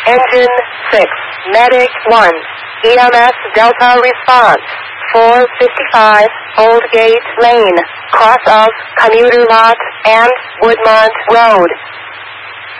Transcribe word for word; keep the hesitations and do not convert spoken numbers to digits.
Engine six, Medic one, E M S Delta response, four fifty-five, Old Gate Lane, cross of Commuter Lot and Woodmont Road.